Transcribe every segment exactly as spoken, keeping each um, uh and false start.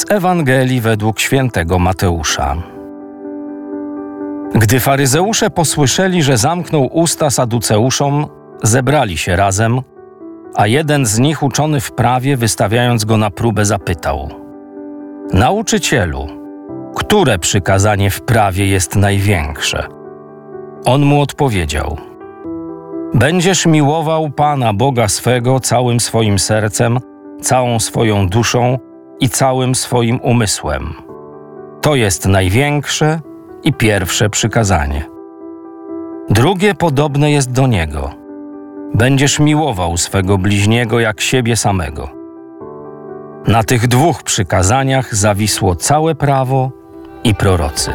Z Ewangelii według świętego Mateusza. Gdy faryzeusze posłyszeli, że zamknął usta saduceuszom, zebrali się razem, a jeden z nich, uczony w prawie, wystawiając go na próbę, zapytał: Nauczycielu, które przykazanie w prawie jest największe? On mu odpowiedział: Będziesz miłował Pana Boga swego całym swoim sercem, całą swoją duszą i całym swoim umysłem. To jest największe i pierwsze przykazanie. Drugie podobne jest do niego. Będziesz miłował swego bliźniego jak siebie samego. Na tych dwóch przykazaniach zawisło całe prawo i prorocy.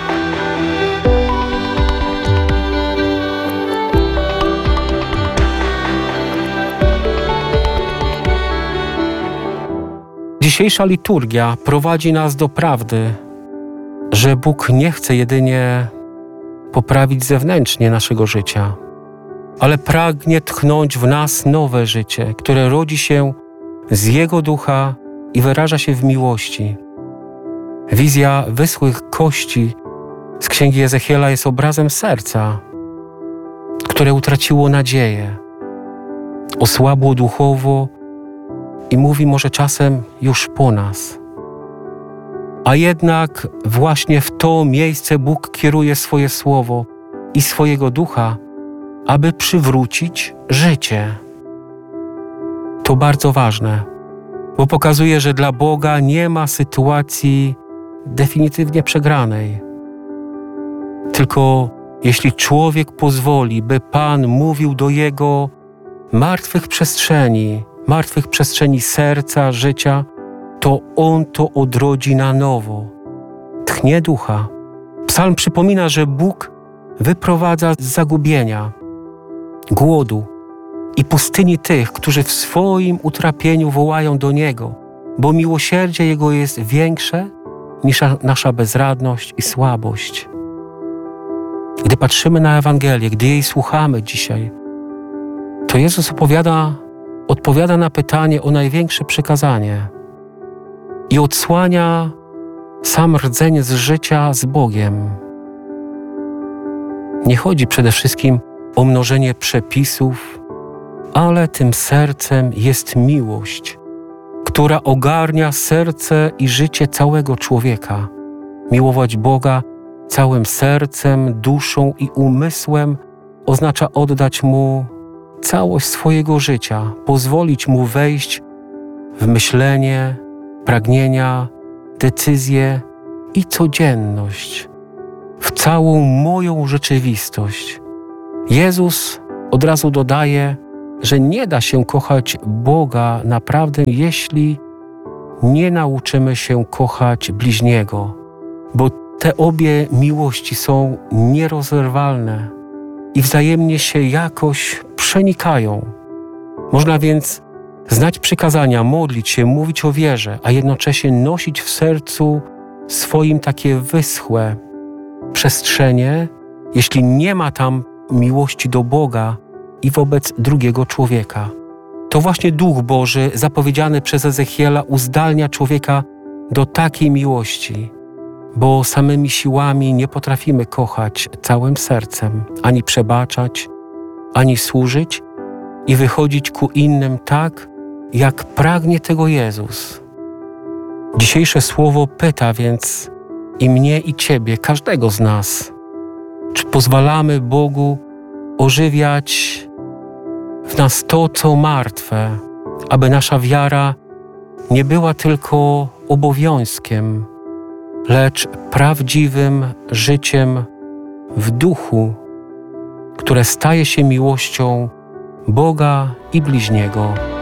Dzisiejsza liturgia prowadzi nas do prawdy, że Bóg nie chce jedynie poprawić zewnętrznie naszego życia, ale pragnie tchnąć w nas nowe życie, które rodzi się z Jego ducha i wyraża się w miłości. Wizja wyschłych kości z księgi Ezechiela jest obrazem serca, które utraciło nadzieję, osłabło duchowo i mówi może czasem już po nas. A jednak właśnie w to miejsce Bóg kieruje swoje słowo i swojego ducha, aby przywrócić życie. To bardzo ważne, bo pokazuje, że dla Boga nie ma sytuacji definitywnie przegranej. Tylko jeśli człowiek pozwoli, by Pan mówił do jego martwych przestrzeni, martwych przestrzeni serca, życia, to On to odrodzi na nowo. Tchnie ducha. Psalm przypomina, że Bóg wyprowadza z zagubienia, głodu i pustyni tych, którzy w swoim utrapieniu wołają do Niego, bo miłosierdzie Jego jest większe niż nasza bezradność i słabość. Gdy patrzymy na Ewangelię, gdy jej słuchamy dzisiaj, to Jezus opowiada, odpowiada na pytanie o największe przykazanie i odsłania sam rdzeń z życia z Bogiem. Nie chodzi przede wszystkim o mnożenie przepisów, ale tym sercem jest miłość, która ogarnia serce i życie całego człowieka. Miłować Boga całym sercem, duszą i umysłem oznacza oddać Mu całość swojego życia, pozwolić Mu wejść w myślenie, pragnienia, decyzje i codzienność, w całą moją rzeczywistość. Jezus od razu dodaje, że nie da się kochać Boga naprawdę, jeśli nie nauczymy się kochać bliźniego, bo te obie miłości są nierozerwalne i wzajemnie się jakoś przenikają. Można więc znać przykazania, modlić się, mówić o wierze, a jednocześnie nosić w sercu swoim takie wyschłe przestrzenie, jeśli nie ma tam miłości do Boga i wobec drugiego człowieka. To właśnie Duch Boży zapowiedziany przez Ezechiela uzdalnia człowieka do takiej miłości, bo samymi siłami nie potrafimy kochać całym sercem, ani przebaczać, ani służyć i wychodzić ku innym tak, jak pragnie tego Jezus. Dzisiejsze słowo pyta więc i mnie, i Ciebie, każdego z nas, czy pozwalamy Bogu ożywiać w nas to, co martwe, aby nasza wiara nie była tylko obowiązkiem, lecz prawdziwym życiem w duchu, które staje się miłością Boga i bliźniego.